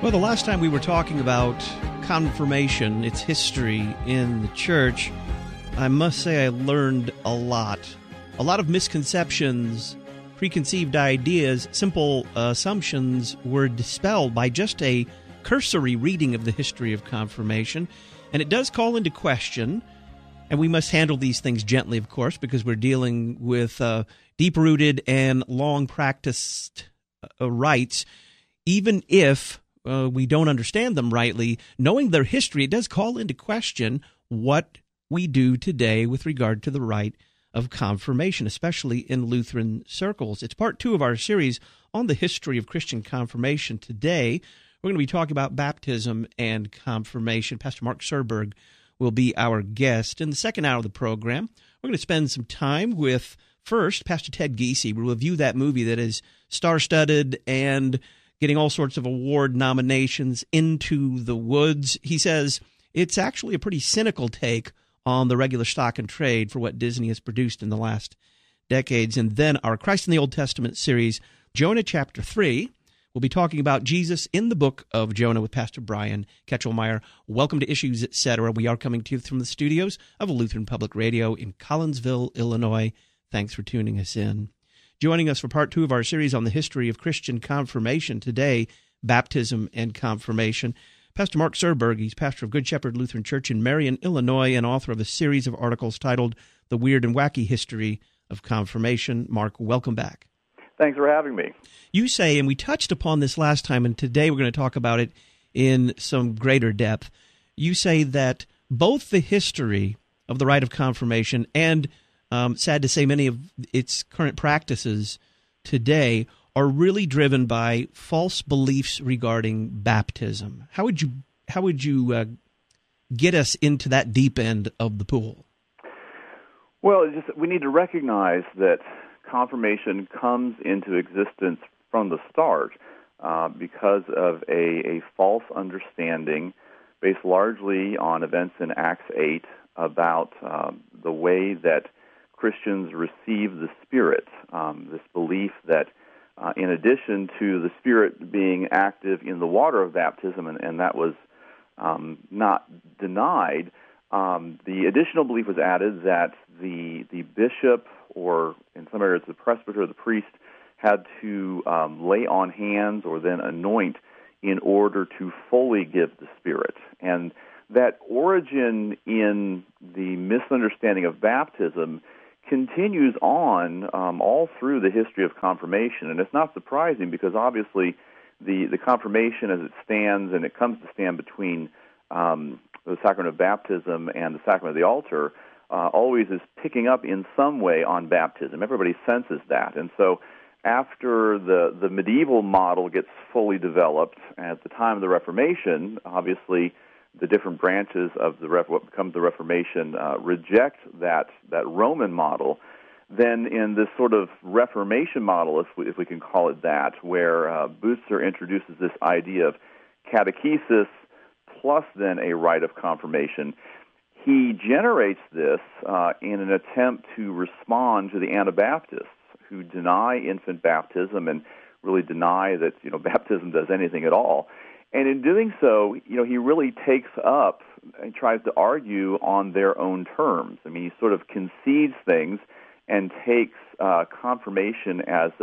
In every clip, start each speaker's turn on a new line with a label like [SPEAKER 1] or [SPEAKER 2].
[SPEAKER 1] Well, the last time we were talking about confirmation, its history in the church, I must say I learned a lot. A lot of misconceptions, preconceived ideas, simple assumptions were dispelled by just a cursory reading of the history of confirmation. And it does call into question, and we must handle these things gently, of course, because we're dealing with deep-rooted and long-practiced rites, even if we don't understand them rightly. Knowing their history, it does call into question what we do today with regard to the rite of confirmation, especially in Lutheran circles. It's part 2 of our series on the history of Christian confirmation. Today, we're going to be talking about baptism and confirmation. Pastor Mark Serberg will be our guest. In the second hour of the program, we're going to spend some time with, first, Pastor Ted Giese. We'll review that movie that is star-studded and getting all sorts of award nominations, Into the Woods. He says it's actually a pretty cynical take on the regular stock and trade for what Disney has produced in the last decades. And then our Christ in the Old Testament series, Jonah chapter 3. We'll be talking about Jesus in the book of Jonah with Pastor Brian Ketchelmeyer. Welcome to Issues, Etc. We are coming to you from the studios of Lutheran Public Radio in Collinsville, Illinois. Thanks for tuning us in. Joining us for part 2 of our series on the history of Christian confirmation today, baptism and confirmation, Pastor Mark Serberg. He's pastor of Good Shepherd Lutheran Church in Marion, Illinois, and author of a series of articles titled The Weird and Wacky History of Confirmation. Mark, welcome back.
[SPEAKER 2] Thanks for having me.
[SPEAKER 1] You say, and we touched upon this last time, and today we're going to talk about it in some greater depth. You say that both the history of the rite of confirmation and sad to say, many of its current practices today are really driven by false beliefs regarding baptism. How would you get us into that deep end of the pool?
[SPEAKER 2] Well, we need to recognize that confirmation comes into existence from the start because of a false understanding based largely on events in Acts 8 about the way that Christians receive the Spirit, this belief that in addition to the Spirit being active in the water of baptism, and that was not denied, the additional belief was added that the bishop, or in some areas the presbyter or the priest, had to lay on hands or then anoint in order to fully give the Spirit. And that origin in the misunderstanding of baptism continues on all through the history of confirmation. And it's not surprising because obviously the confirmation as it stands and it comes to stand between the sacrament of baptism and the sacrament of the altar always is picking up in some way on baptism. Everybody senses that. And so after the medieval model gets fully developed at the time of the Reformation, obviously the different branches of what becomes the Reformation reject that Roman model. Then in this sort of Reformation model, if we can call it that, where Bucer introduces this idea of catechesis plus then a rite of confirmation, he generates this in an attempt to respond to the Anabaptists who deny infant baptism and really deny that baptism does anything at all. And in doing so, he really takes up and tries to argue on their own terms. I mean, he sort of concedes things and takes confirmation as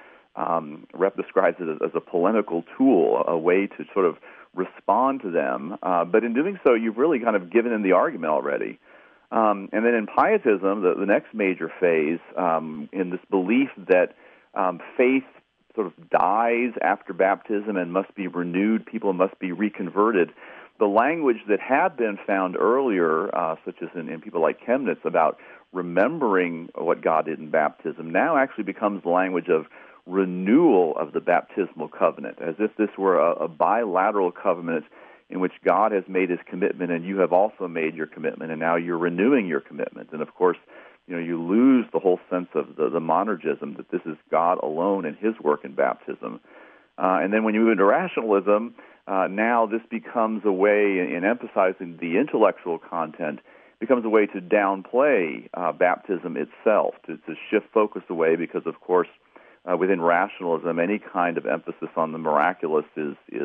[SPEAKER 2] Rep describes it as a polemical tool, a way to sort of respond to them. But in doing so, you've really kind of given him the argument already. And then in Pietism, the next major phase, in this belief that faith sort of dies after baptism and must be renewed, people must be reconverted. The language that had been found earlier, such as in people like Chemnitz, about remembering what God did in baptism, now actually becomes the language of renewal of the baptismal covenant, as if this were a bilateral covenant in which God has made his commitment and you have also made your commitment, and now you're renewing your commitment. And of course, you lose the whole sense of the monergism, that this is God alone and his work in baptism. And then when you move into rationalism, now this becomes a way, in emphasizing the intellectual content, becomes a way to downplay baptism itself, to shift focus away, because, of course, within rationalism, any kind of emphasis on the miraculous is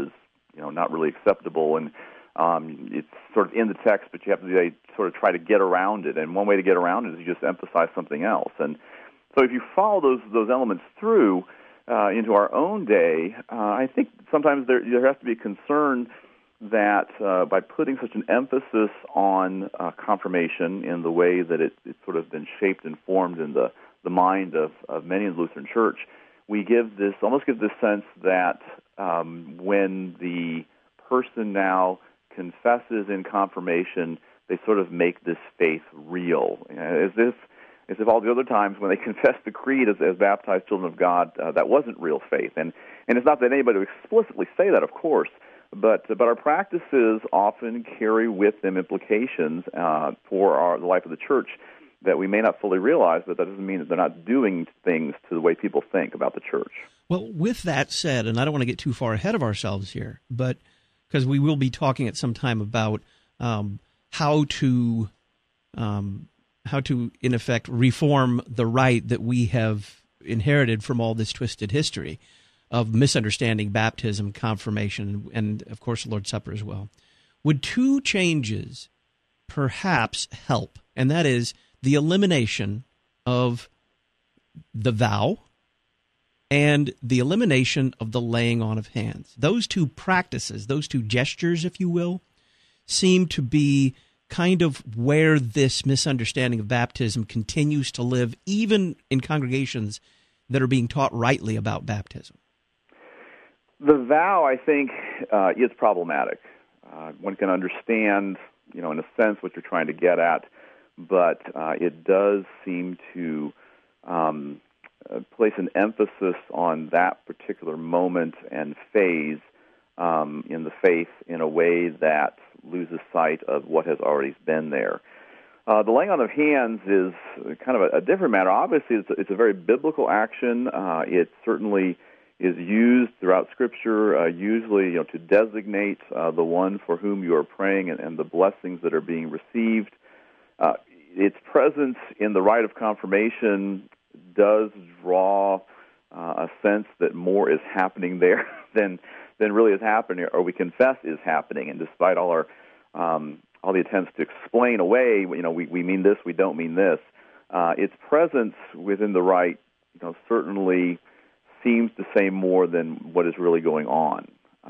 [SPEAKER 2] not really acceptable, and it's sort of in the text, but you have to sort of try to get around it. And one way to get around it is you just emphasize something else. And so if you follow those elements through into our own day, I think sometimes there has to be a concern that by putting such an emphasis on confirmation in the way that it's sort of been shaped and formed in the mind of many in the Lutheran Church, we almost give this sense that when the person now confesses in confirmation, they sort of make this faith real. As if all the other times when they confessed the creed as baptized children of God, that wasn't real faith. And it's not that anybody would explicitly say that, of course, but our practices often carry with them implications for the life of the church that we may not fully realize, but that doesn't mean that they're not doing things to the way people think about the church.
[SPEAKER 1] Well, with that said, and I don't want to get too far ahead of ourselves here, but because we will be talking at some time about how to, in effect, reform the rite that we have inherited from all this twisted history of misunderstanding baptism, confirmation, and, of course, the Lord's Supper as well. Would two changes perhaps help? And that is the elimination of the vow and the elimination of the laying on of hands. Those two practices, those two gestures, if you will, seem to be kind of where this misunderstanding of baptism continues to live, even in congregations that are being taught rightly about baptism.
[SPEAKER 2] The vow, I think, is problematic. One can understand, in a sense, what you're trying to get at, but it does seem to place an emphasis on that particular moment and phase in the faith in a way that loses sight of what has already been there. The laying on of hands is kind of a different matter. Obviously, it's a very biblical action. It certainly is used throughout Scripture, usually to designate the one for whom you are praying and the blessings that are being received. Its presence in the rite of confirmation does draw a sense that more is happening there than really is happening, or we confess is happening. And despite all the attempts to explain away, we mean this, we don't mean this, its presence within the rite, certainly seems to say more than what is really going on.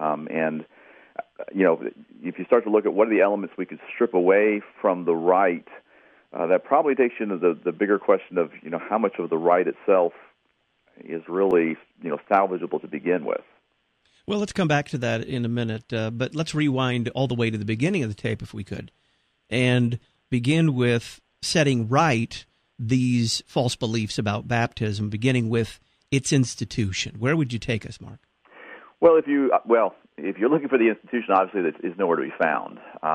[SPEAKER 2] If you start to look at what are the elements we could strip away from the rite, that probably takes you into the bigger question of, how much of the rite itself is really, salvageable to begin with.
[SPEAKER 1] Well, let's come back to that in a minute, but let's rewind all the way to the beginning of the tape, if we could, and begin with setting right these false beliefs about baptism, beginning with its institution. Where would you take us, Mark?
[SPEAKER 2] Well, if you're looking for the institution, obviously that is nowhere to be found,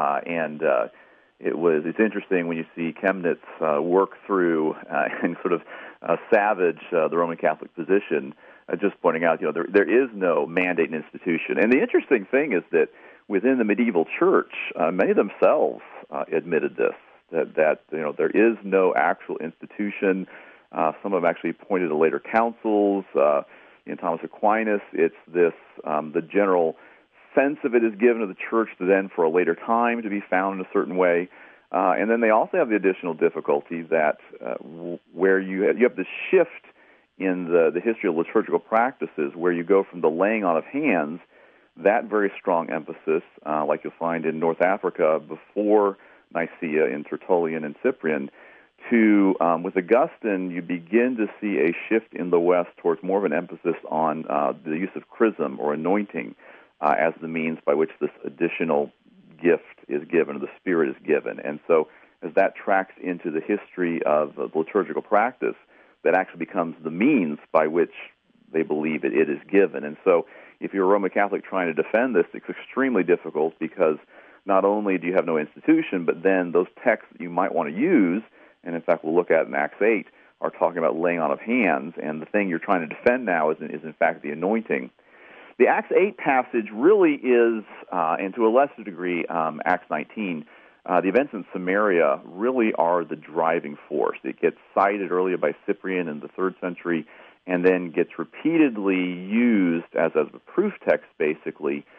[SPEAKER 2] It's interesting when you see Chemnitz work through and sort of savage the Roman Catholic position, just pointing out, there is no mandate and institution. And the interesting thing is that within the medieval church, many of themselves admitted this, that there is no actual institution. Some of them actually pointed to later councils. In Thomas Aquinas, it's this, the general sense of it is given to the church to then for a later time to be found in a certain way. And then they also have the additional difficulty that where you have this shift in the history of liturgical practices where you go from the laying on of hands, that very strong emphasis, like you'll find in North Africa before Nicaea in Tertullian and Cyprian, to, with Augustine, you begin to see a shift in the West towards more of an emphasis on the use of chrism or anointing as the means by which this additional gift is given, or the Spirit is given. And so as that tracks into the history of the liturgical practice, that actually becomes the means by which they believe it is given. And so if you're a Roman Catholic trying to defend this, it's extremely difficult because not only do you have no institution, but then those texts that you might want to use, and in fact we'll look at in Acts 8, are talking about laying on of hands, and the thing you're trying to defend now is in fact the anointing. The Acts 8 passage really is, and to a lesser degree, Acts 19, the events in Samaria really are the driving force. It gets cited earlier by Cyprian in the 3rd century and then gets repeatedly used as a proof text, basically,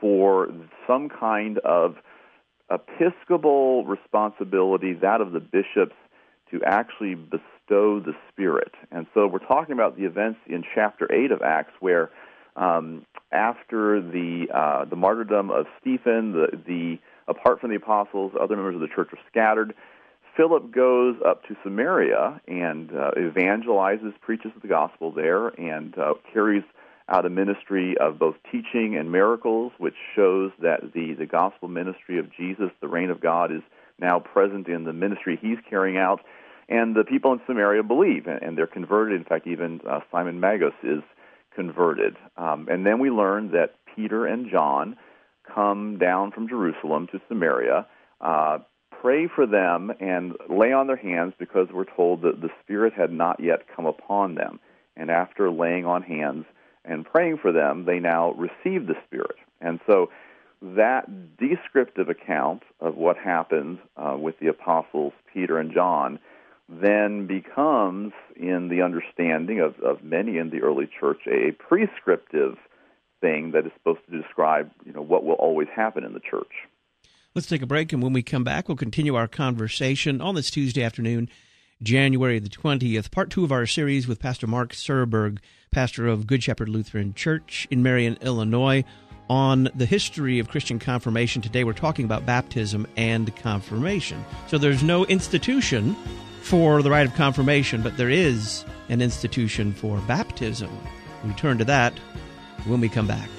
[SPEAKER 2] for some kind of episcopal responsibility, that of the bishops, to actually bestow the Spirit. And so we're talking about the events in chapter 8 of Acts where after the martyrdom of Stephen, apart from the apostles, other members of the church are scattered. Philip goes up to Samaria and evangelizes, preaches the gospel there, and carries out a ministry of both teaching and miracles, which shows that the gospel ministry of Jesus, the reign of God, is now present in the ministry he's carrying out. And the people in Samaria believe, and they're converted. In fact, even Simon Magus is converted. And then we learn that Peter and John come down from Jerusalem to Samaria, pray for them, and lay on their hands because we're told that the Spirit had not yet come upon them. And after laying on hands and praying for them, they now receive the Spirit. And so that descriptive account of what happens with the apostles Peter and John then becomes, in the understanding of many in the early church, a prescriptive thing that is supposed to describe, what will always happen in the church.
[SPEAKER 1] Let's take a break, and when we come back, we'll continue our conversation on this Tuesday afternoon, January the 20th, part 2 of our series with Pastor Mark Serberg, pastor of Good Shepherd Lutheran Church in Marion, Illinois, on the history of Christian confirmation. Today we're talking about baptism and confirmation. So there's no institution for the rite of confirmation, but there is an institution for baptism. We turn to that when we come back.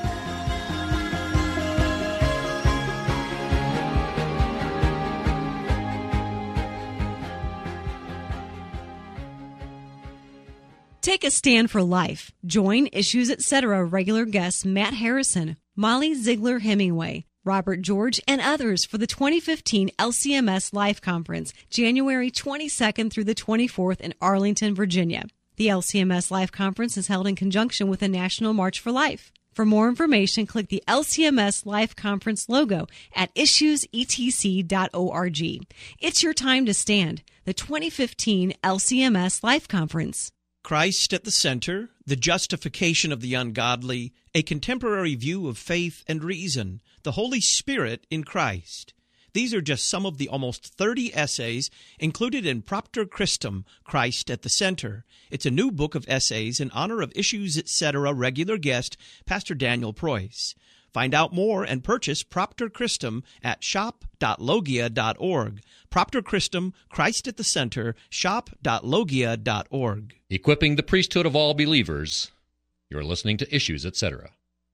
[SPEAKER 3] Take a stand for life. Join Issues Etc. regular guests Matt Harrison, Molly Ziegler Hemingway, Robert George, and others for the 2015 LCMS Life Conference, January 22nd through the 24th in Arlington, Virginia. The LCMS Life Conference is held in conjunction with the National March for Life. For more information, click the LCMS Life Conference logo at issuesetc.org. It's your time to stand. The 2015 LCMS Life Conference.
[SPEAKER 1] Christ at the center, the justification of the ungodly, a contemporary view of faith and reason, the Holy Spirit in Christ. These are just some of the almost 30 essays included in Propter Christum, Christ at the Center. It's a new book of essays in honor of Issues Etc. regular guest, Pastor Daniel Preuss. Find out more and purchase Propter Christum at shop.logia.org. Propter Christum, Christ at the Center, shop.logia.org.
[SPEAKER 4] Equipping the priesthood of all believers. You're listening to Issues Etc.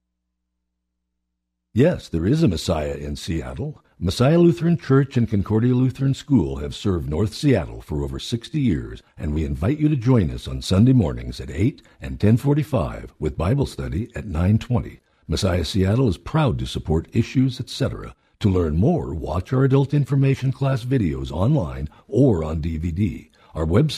[SPEAKER 5] Yes, there is a Messiah in Seattle. Messiah Lutheran Church and Concordia Lutheran School have served North Seattle for over 60 years, and we invite you to join us on Sunday mornings at 8 and 10:45 with Bible study at 9:20. Messiah Seattle is proud to support Issues Etc. To learn more, watch our adult information class videos online or on DVD. Our website